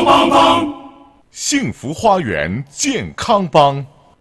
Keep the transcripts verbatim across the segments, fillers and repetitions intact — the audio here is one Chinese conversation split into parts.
帮帮，幸福花园健康帮。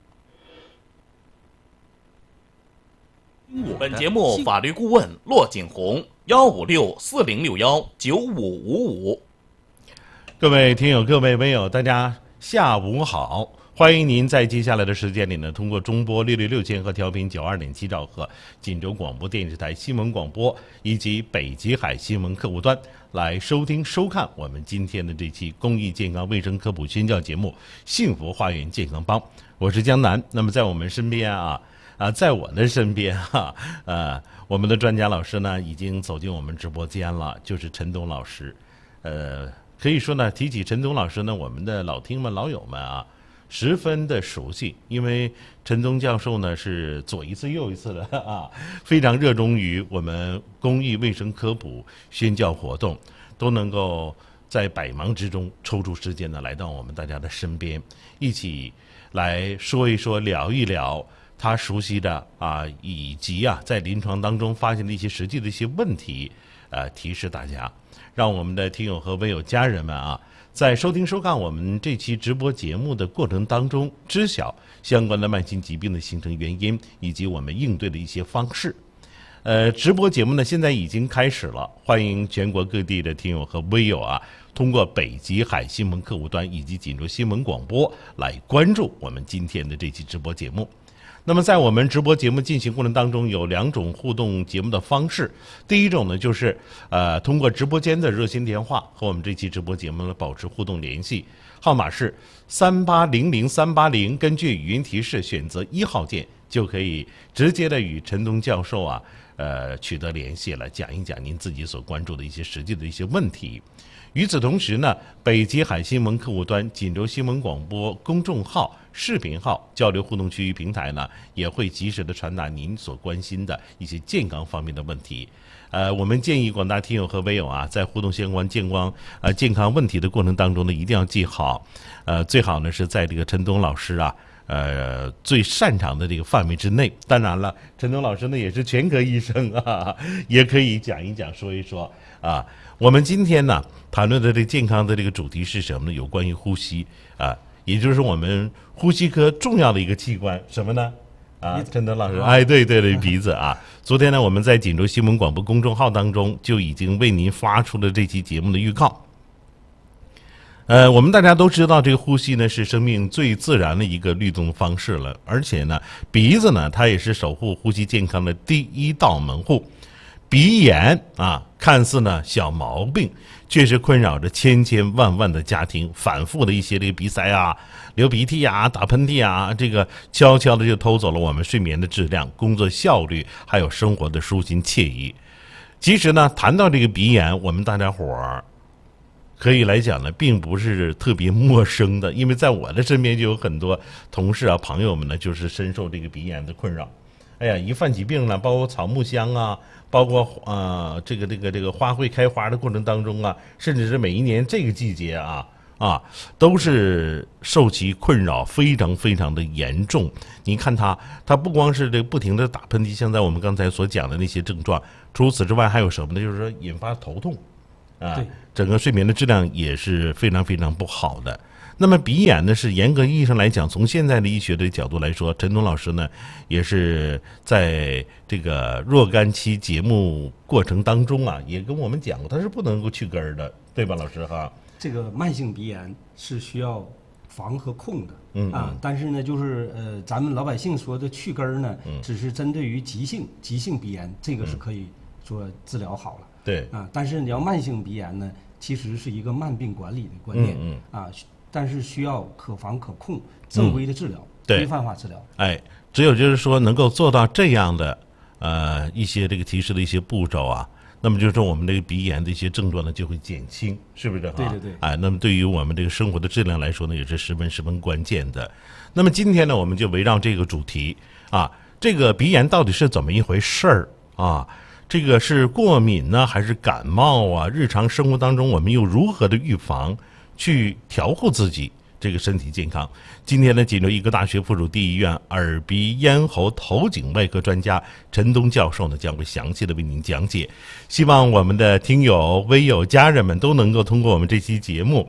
本节目法律顾问骆景红，幺五六四零六幺九五五五。 各位听友、各位微友，大家下午好！欢迎您在接下来的时间里呢，通过中波六六六千赫调频九二点七兆赫、锦州广播电视台新闻广播以及北极海新闻客户端来收听、收看我们今天的这期公益健康卫生科普宣教节目《幸福花园健康帮》。我是江南。那么在我们身边啊。啊，在我的身边哈，呃，我们的专家老师呢已经走进我们直播间了，就是陈东老师。呃，可以说呢，提起陈东老师呢，我们的老听们、老友们啊，十分的熟悉，因为陈东教授呢是左一次右一次的啊，非常热衷于我们公益卫生科普宣教活动，都能够在百忙之中抽出时间呢来到我们大家的身边，一起来说一说、聊一聊。他熟悉的啊，以及啊，在临床当中发现的一些实际的一些问题，呃，提示大家，让我们的听友和微友家人们啊，在收听收看我们这期直播节目的过程当中，知晓相关的慢性疾病的形成原因以及我们应对的一些方式。呃，直播节目呢现在已经开始了，欢迎全国各地的听友和微友啊，通过北极海新闻客户端以及锦州新闻广播来关注我们今天的这期直播节目。那么在我们直播节目进行过程当中，有两种互动节目的方式。第一种呢，就是呃通过直播间的热线电话和我们这期直播节目呢保持互动联系，号码是三八零零三八零，根据语音提示选择一号键，就可以直接的与陈东教授啊呃取得联系，来讲一讲您自己所关注的一些实际的一些问题。与此同时呢，北极海新闻客户端、锦州新闻广播公众号、视频号交流互动区域平台呢，也会及时的传达您所关心的一些健康方面的问题。呃，我们建议广大听友和微友啊，在互动相关健康呃健康问题的过程当中呢，一定要记好，呃，最好呢是在这个陈东老师啊。呃，最擅长的这个范围之内。当然了，陈东老师呢也是全科医生啊，也可以讲一讲、说一说啊。我们今天呢谈论的这个健康的这个主题是什么呢？有关于呼吸啊，也就是我们呼吸科重要的一个器官，什么呢？啊，陈东老师，哎，对对对，鼻子啊。昨天呢，我们在锦州新闻广播公众号当中就已经为您发出了这期节目的预告。呃，我们大家都知道，这个呼吸呢是生命最自然的一个律动方式了，而且呢，鼻子呢它也是守护呼吸健康的第一道门户。鼻炎啊，看似呢小毛病，却是困扰着千千万万的家庭，反复的一些这个鼻塞啊、流鼻涕啊、打喷嚏啊，这个悄悄的就偷走了我们睡眠的质量、工作效率，还有生活的舒心惬意。其实呢，谈到这个鼻炎，我们大家伙儿。可以来讲呢，并不是特别陌生的，因为在我的身边就有很多同事啊、朋友们呢，就是深受这个鼻炎的困扰。哎呀，一犯起病呢，包括草木香啊，包括呃这个这个这个花卉开花的过程当中啊，甚至是每一年这个季节啊啊，都是受其困扰，非常非常的严重。你看他，他不光是这个不停的打喷嚏，像在我们刚才所讲的那些症状，除此之外还有什么呢？就是说引发头痛。啊，整个睡眠的质量也是非常非常不好的。那么鼻炎呢，是严格意义上来讲，从现在的医学的角度来说，陈东老师呢也是在这个若干期节目过程当中啊，也跟我们讲过，它是不能够去根儿的，对吧，老师哈？ 这个慢性鼻炎是需要防和控的， 嗯啊，但是呢，就是呃，咱们老百姓说的去根儿呢，嗯、只是针对于急性急性鼻炎，这个是可以说治疗好了。 对啊，但是你要慢性鼻炎呢，其实是一个慢病管理的观念， 嗯嗯啊，但是需要可防可控、正规的治疗， 对， 规范化治疗。 哎，只有就是说能够做到这样的呃一些这个提示的一些步骤啊，那么就是说我们这个鼻炎的一些症状呢就会减轻，是不是？ 对对对。 哎，那么对于我们这个生活的质量来说呢，也是十分十分关键的。那么今天呢，我们就围绕这个主题啊，这个鼻炎到底是怎么一回事儿啊？这个是过敏呢，还是感冒啊？日常生活当中，我们又如何的预防，去调护自己这个身体健康？今天呢，锦州医科大学附属第一医院耳鼻咽喉头颈外科专家陈东教授呢，将会详细的为您讲解。希望我们的听友、微友、家人们都能够通过我们这期节目，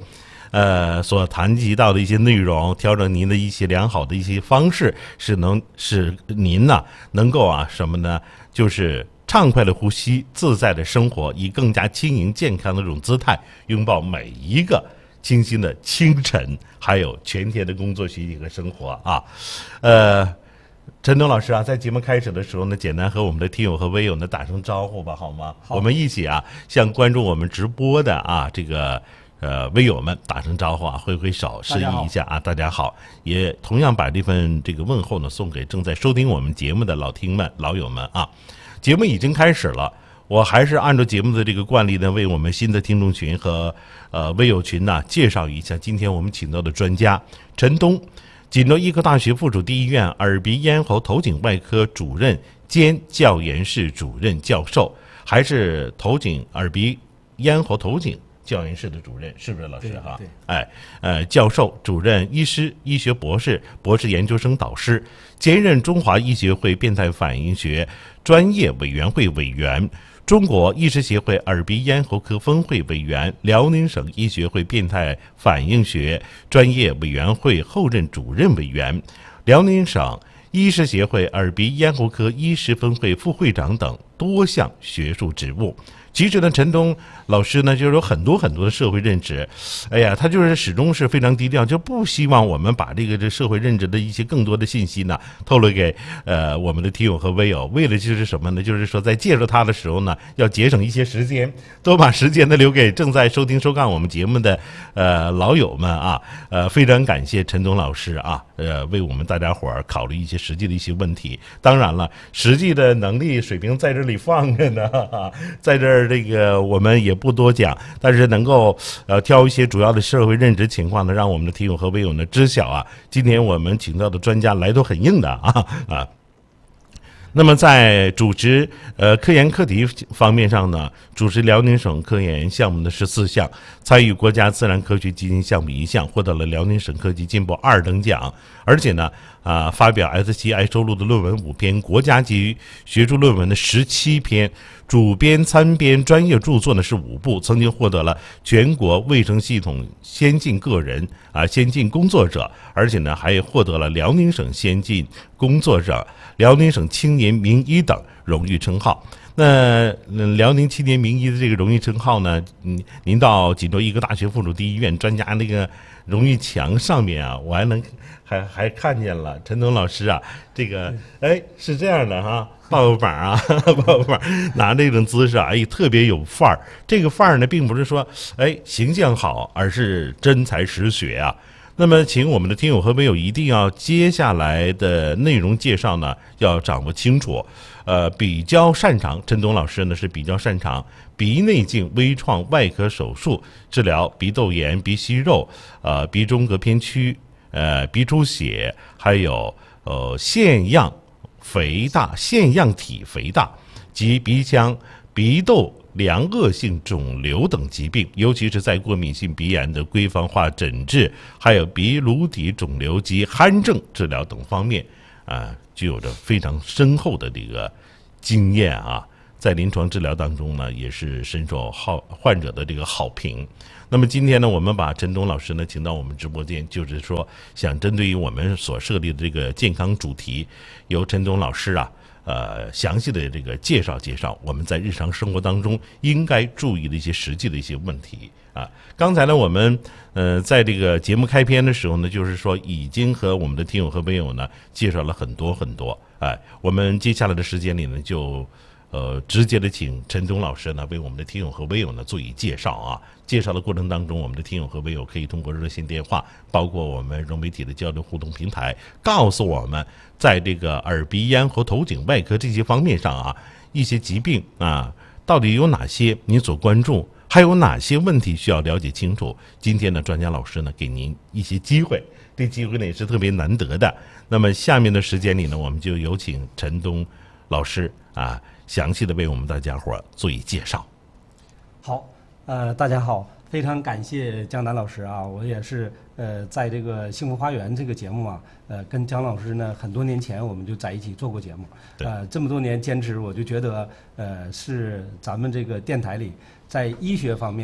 呃所谈及到的一些内容，调整您的一些良好的一些方式，是能使您呢能够啊什么呢？就是畅快的呼吸，自在的生活，以更加轻盈健康的这种姿态，拥抱每一个清新的清晨，还有全天的工作、学习和生活啊。呃，陈东老师啊，在节目开始的时候呢，简单和我们的听友和微友呢打声招呼吧，好吗？ 好， 我们一起啊，向关注我们直播的啊这个呃微友们打声招呼啊，挥挥手，示意一下啊，大家好。也同样把这份这个问候呢送给正在收听我们节目的老听们、老友们啊。节目已经开始了，我还是按照节目的这个惯例呢，为我们新的听众群和呃微友群呢介绍一下今天我们请到的专家陈东，锦州医科大学附属第一医院耳鼻咽喉头颈外科主任兼教研室主任教授，还是头颈耳鼻咽喉头颈教研室的主任，是不是老师哈？ 对， 哎，呃，教授、主任医师、医学博士、博士研究生导师，兼任中华医学会变态反应学专业委员会委员，中国医师协会耳鼻咽喉科分会委员，辽宁省医学会变态反应学专业委员会后任主任委员，辽宁省医师协会耳鼻咽喉科医师分会副会长等多项学术职务。其实呢，陈东老师呢，就是有很多很多的社会任职，哎呀，他就是始终是非常低调，就不希望我们把这个这社会任职的一些更多的信息呢透露给呃我们的听友和微友，为了就是什么呢？就是说在介绍他的时候呢，要节省一些时间，多把时间呢留给正在收听收看我们节目的呃老友们啊，呃，非常感谢陈东老师啊，呃，为我们大家伙儿考虑一些实际的一些问题。当然了，实际的能力水平在这里放着呢，啊、在这儿。这个我们也不多讲，但是能够呃挑一些主要的社会任职情况呢，让我们的听友和微友呢知晓啊。今天我们请到的专家来头很硬的啊啊。那么在主持呃科研课题方面上呢，主持辽宁省科研项目的十四项，参与国家自然科学基金项目一项，获得了辽宁省科技进步二等奖，而且呢啊发表 S 七 I 收录的论文五篇，国家级学术论文的十七篇。主编参编专业著作呢是五部，曾经获得了全国卫生系统先进个人啊先进工作者，而且呢还获得了辽宁省先进工作者、辽宁省青年名医等荣誉称号。那、嗯、辽宁青年名医的这个荣誉称号呢，嗯，您到锦州医科大学附属第一医院专家那个荣誉墙上面啊，我还能还还看见了陈东老师啊，这个哎是这样的哈。抱个膀啊，抱个膀，拿这种姿势啊，哎，特别有范儿。这个范儿呢，并不是说哎形象好，而是真才实学啊。那么，请我们的听友和微友一定要接下来的内容介绍呢，要掌握清楚。呃，比较擅长，陈东老师呢是比较擅长鼻内镜微创外科手术治疗鼻窦炎、鼻息肉、呃鼻中隔偏曲、呃鼻出血，还有呃腺样。肥大、腺样体肥大及鼻腔、鼻窦良恶性肿瘤等疾病，尤其是在过敏性鼻炎的规范化诊治，还有鼻颅底肿瘤及鼾症治疗等方面，啊，具有着非常深厚的这个经验啊。在临床治疗当中呢，也是深受好患者的这个好评。那么今天呢，我们把陈东老师呢请到我们直播间，就是说想针对于我们所设立的这个健康主题，由陈东老师啊，呃，详细的这个介绍介绍我们在日常生活当中应该注意的一些实际的一些问题啊。刚才呢，我们呃在这个节目开篇的时候呢，就是说已经和我们的听友和微友呢介绍了很多很多，哎，我们接下来的时间里呢就。呃，直接的请陈东老师呢为我们的听友和微友呢做以介绍啊。介绍的过程当中，我们的听友和微友可以通过热线电话，包括我们融媒体的交流互动平台，告诉我们在这个耳鼻咽喉头颈外科这些方面上啊，一些疾病啊，到底有哪些您所关注，还有哪些问题需要了解清楚。今天呢，专家老师呢给您一些机会，这机会呢也是特别难得的。那么下面的时间里呢，我们就有请陈东老师啊。详细的为我们大家伙儿做一介绍。 好，呃，大家好，非常感谢江南老师啊，我也是呃，在这个幸福花园这个节目啊，呃，跟江老师呢很多年前我们就在一起做过节目，呃，这么多年坚持，我就觉得呃是咱们这个电台里在医学方面。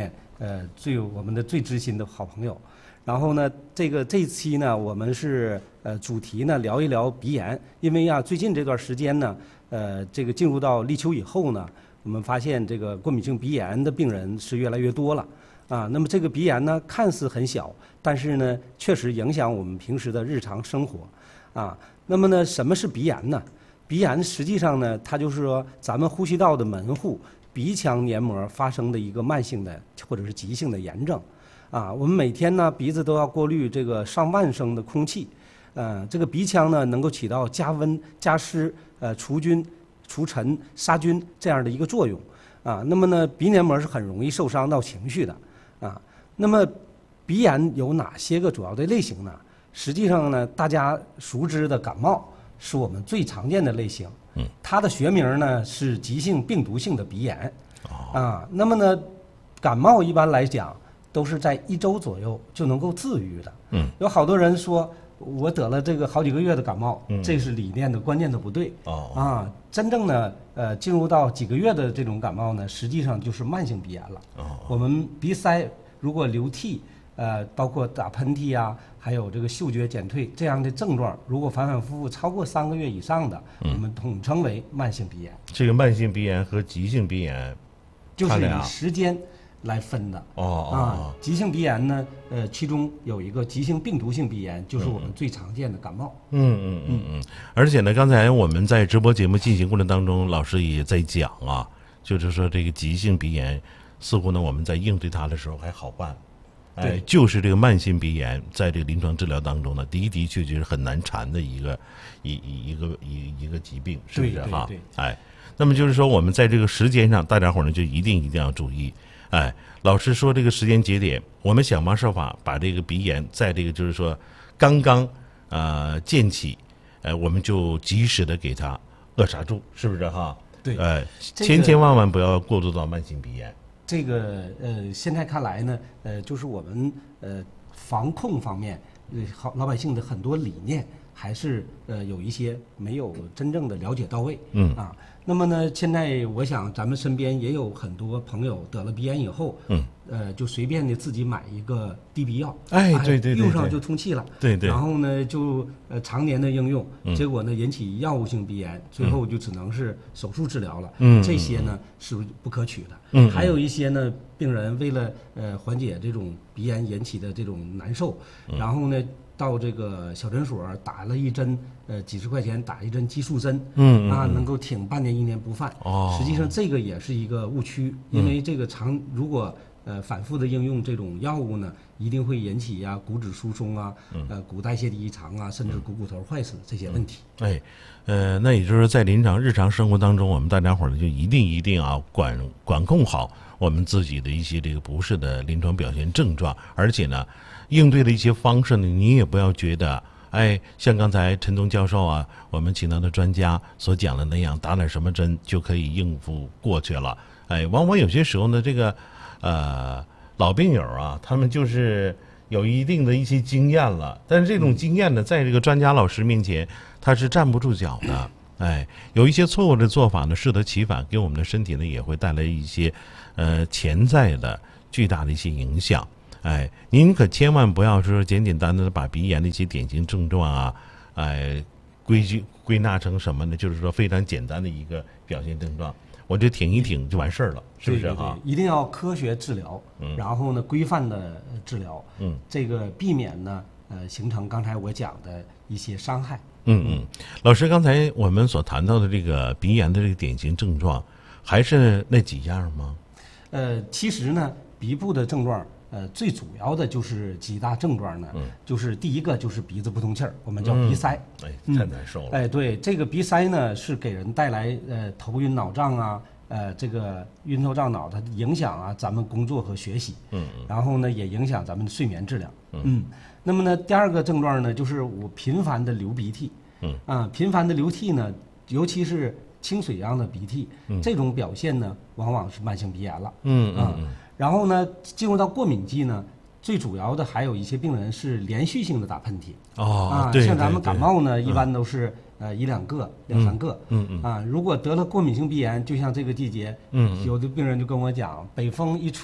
呃最我们的最知心的好朋友。然后呢，这个这一期呢，我们是呃主题呢聊一聊鼻炎，因为啊最近这段时间呢，呃这个进入到立秋以后呢，我们发现这个过敏性鼻炎的病人是越来越多了啊。那么这个鼻炎呢，看似很小，但是呢确实影响我们平时的日常生活啊。那么呢，什么是鼻炎呢？鼻炎实际上呢，它就是说咱们呼吸道的门户鼻腔黏膜发生的一个慢性的或者是急性的炎症。啊，我们每天呢鼻子都要过滤这个上万升的空气，呃，这个鼻腔呢能够起到加温、加湿、呃除菌、除尘、杀菌这样的一个作用。啊，那么呢鼻黏膜是很容易受伤到情绪的。啊，那么鼻炎有哪些个主要的类型呢？实际上呢，大家熟知的感冒是我们最常见的类型。嗯，它的学名呢是急性病毒性的鼻炎。啊，那么呢，感冒一般来讲都是在一周左右就能够治愈的。嗯，有好多人说我得了这个好几个月的感冒，嗯、这是理念的观念的不对。哦，啊，真正的呃进入到几个月的这种感冒呢，实际上就是慢性鼻炎了。哦，我们鼻塞如果流涕，呃，包括打喷嚏啊，还有这个嗅觉减退这样的症状，如果反反复复超过三个月以上的，嗯、我们统称为慢性鼻炎。 这个慢性鼻炎和急性鼻炎， 就是以时间来分的。哦哦啊，急性鼻炎呢，呃，其中有一个急性病毒性鼻炎，就是我们最常见的感冒。 嗯嗯嗯嗯。而且呢，刚才我们在直播节目进行过程当中，老师也在讲啊，就是说这个急性鼻炎，似乎呢我们在应对它的时候还好办。哎，就是这个慢性鼻炎，在这个临床治疗当中呢，的的确确是很难缠的一个一一一个一一个疾病，是不是哈？哎，那么就是说，我们在这个时间上，大家伙呢就一定一定要注意。哎，老师说这个时间节点，我们想方设法把这个鼻炎在这个就是说刚刚呃见起，呃，我们就及时的给它扼杀住，是不是哈？ 对， 哎，千千万万不要过渡到慢性鼻炎。 这个呃，现在看来呢，呃，就是我们呃防控方面，呃，好老百姓的很多理念还是呃有一些没有真正的了解到位。嗯啊，那么呢，现在我想咱们身边也有很多朋友得了鼻炎以后，嗯，呃，就随便的自己买一个滴鼻药， 哎，对对对， 用上就通气了， 对对， 然后呢，就呃常年的应用，结果呢引起药物性鼻炎，最后就只能是手术治疗了。嗯，这些呢是不可取的。嗯，还有一些呢病人为了呃缓解这种鼻炎引起的这种难受，然后呢到这个小诊所打了一针，呃几十块钱打一针激素针，嗯啊能够挺半年一年不犯。哦，实际上这个也是一个误区，因为这个长如果呃反复的应用这种药物呢，一定会引起呀、啊、骨质疏松啊，呃骨代谢的异常啊，甚至股骨头坏死这些问题。 哎，呃，那也就是在临床日常生活当中，我们大家伙儿呢就一定一定啊管管控好我们自己的一些这个不适的临床表现症状，而且呢，应对的一些方式呢，你也不要觉得，哎，像刚才陈东教授啊，我们请到的专家所讲的那样，打点什么针就可以应付过去了。哎，往往有些时候呢，这个呃老病友啊，他们就是有一定的一些经验了，但是这种经验呢，在这个专家老师面前，他是站不住脚的。哎，有一些错误的做法呢，适得其反，给我们的身体呢也会带来一些呃潜在的巨大的一些影响。哎，您可千万不要说简简单单的把鼻炎的一些典型症状啊，哎归结归纳成什么呢？就是说非常简单的一个表现症状，我就挺一挺就完事儿了，是不是啊？ 对对对，一定要科学治疗，嗯、然后呢规范的治疗，嗯，这个避免呢呃形成刚才我讲的一些伤害。 嗯嗯，老师，刚才我们所谈到的这个鼻炎的这个典型症状，还是那几样吗？ 呃，其实呢，鼻部的症状，呃，最主要的就是几大症状呢，嗯、就是第一个就是鼻子不通气儿，我们叫鼻塞， 嗯、哎，太难受了。 嗯、哎，对，这个鼻塞呢是给人带来呃头晕脑胀啊，呃，这个晕头胀脑，它影响啊咱们工作和学习，嗯，然后呢也影响咱们的睡眠质量，嗯。嗯那么呢，第二个症状呢，就是我频繁的流鼻涕，嗯啊，频繁的流涕呢，尤其是清水样的鼻涕，嗯、这种表现呢，往往是慢性鼻炎了，嗯啊，嗯然后呢，进入到过敏季呢，最主要的还有一些病人是连续性的打喷嚏， 哦， 啊， 对像咱们感冒呢，一般都是呃一两个、两三个，嗯嗯啊，如果得了过敏性鼻炎，就像这个季节，嗯，有的病人就跟我讲，北风一吹。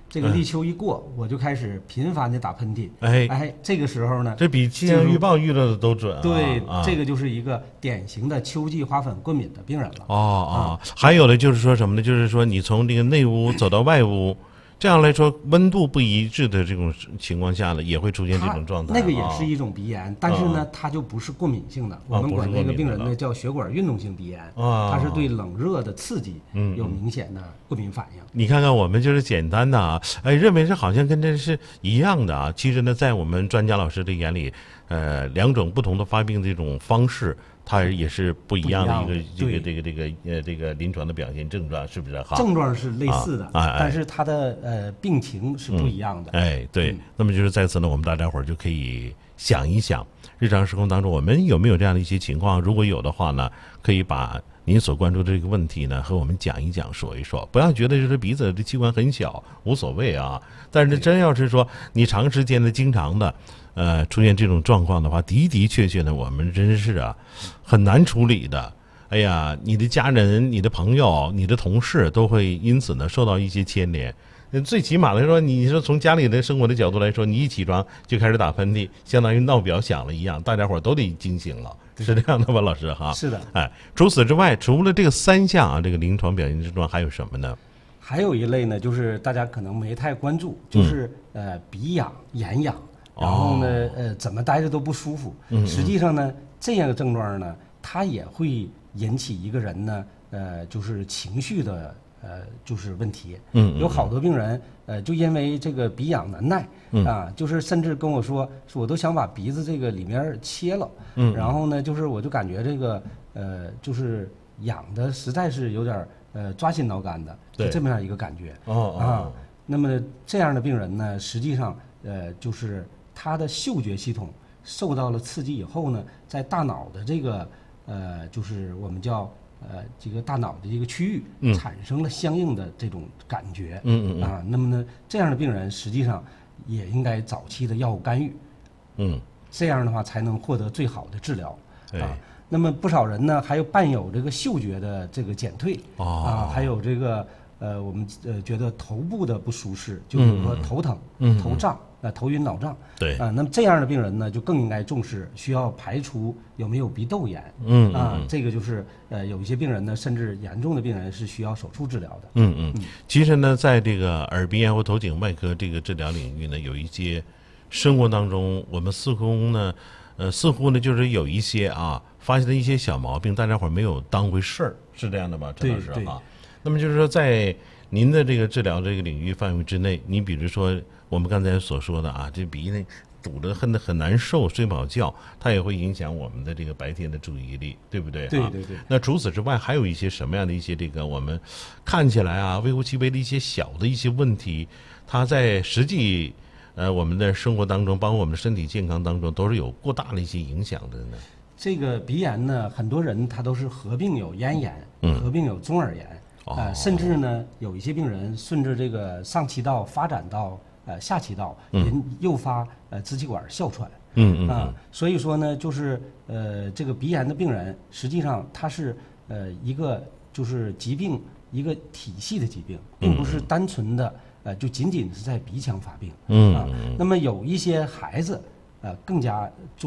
这个立秋一过，我就开始频繁的打喷嚏。 哎哎，这个时候呢， 这比气象预报预料的都准啊。 对， 啊、 这个就是一个典型的秋季花粉过敏的病人了。 哦哦，还有的就是说什么呢？就是说你从这个内屋走到外屋。这样来说，温度不一致的这种情况下呢，也会出现这种状态。 那个也是一种鼻炎，但是呢，它就不是过敏性的。我们管这个病人呢叫血管运动性鼻炎，它是对冷热的刺激有明显的过敏反应。 你看看我们就是简单的啊，哎，认为是好像跟这是一样的啊。其实呢，在我们专家老师的眼里，呃，两种不同的发病的这种方式。它也是不一样的一个这个这个这个呃这个临床的表现症状，是不是哈？ 症状是类似的， 啊哎、 但是它的呃病情是不一样的。 嗯、哎，对、嗯。那么就是在此呢，我们大家伙儿就可以想一想，日常生活当中我们有没有这样的一些情况？如果有的话呢，可以把您所关注的这个问题呢和我们讲一讲，说一说。不要觉得就是鼻子的器官很小无所谓啊，但是真要是说你长时间的、经常的。呃，出现这种状况的话，的的确确呢，我们真是啊，很难处理的。哎呀，你的家人、你的朋友、你的同事都会因此呢受到一些牵连。最起码来说，你说从家里的生活的角度来说，你一起床就开始打喷嚏，相当于闹表响了一样，大家伙都得惊醒了，是这样的吧，老师哈？ 是的。 哎，除此之外，除了这个三项啊，这个临床表现症状还有什么呢？ 还有一类呢，就是大家可能没太关注，就是、嗯、呃鼻痒、眼痒。然后呢，呃，怎么待着都不舒服。 嗯、 实际上呢，这样的症状呢，它也会引起一个人呢，呃，就是情绪的，呃，就是问题。 嗯， 有好多病人，呃，就因为这个鼻痒难耐， 嗯、 啊，就是甚至跟我说，说我都想把鼻子这个里面切了。 嗯， 然后呢，就是我就感觉这个，呃，就是痒的实在是有点呃抓心挠肝的，就这么样一个感觉。 哦哦。 啊，那么这样的病人呢，实际上，呃，就是他的嗅觉系统受到了刺激以后呢，在大脑的这个呃，就是我们叫呃这个大脑的这个区域， 嗯、 产生了相应的这种感觉。 嗯嗯啊，那么呢，这样的病人实际上也应该早期的药物干预。 嗯， 这样的话才能获得最好的治疗。 哎、 啊，那么不少人呢，还有伴有这个嗅觉的这个减退。 哦、 啊，还有这个呃，我们呃觉得头部的不舒适，就比如说头疼、 嗯、 头胀。呃，头晕脑胀， 对啊，那么这样的病人呢，就更应该重视，需要排除有没有鼻窦炎， 嗯啊，这个就是呃，有一些病人呢，甚至严重的病人是需要手术治疗的。 嗯嗯，其实呢，在这个耳鼻咽喉头颈外科这个治疗领域呢，有一些生活当中，我们似乎呢，呃，似乎呢，就是有一些啊，发现的一些小毛病，大家伙没有当回事儿，是这样的吧，陈老师啊？那么就是说，在您的这个治疗这个领域范围之内，你比如说。我们刚才所说的啊，这鼻呢堵得很很难受，睡不好觉，它也会影响我们的这个白天的注意力，对不对？ 对对对。 那除此之外，还有一些什么样的一些这个我们看起来啊微乎其微的一些小的一些问题，它在实际呃我们的生活当中，包括我们的身体健康当中，都是有过大的一些影响的呢。 这个鼻炎呢，很多人他都是合并有咽炎， 嗯、 合并有中耳炎， 哦、 呃，甚至呢有一些病人顺着这个上气道发展到。呃，下气道引诱发呃支气管哮喘， 嗯嗯啊，所以说呢，就是呃这个鼻炎的病人，实际上它是呃一个就是疾病一个体系的疾病，并不是单纯的呃就仅仅是在鼻腔发病， 嗯啊，那么有一些孩子呃更加重。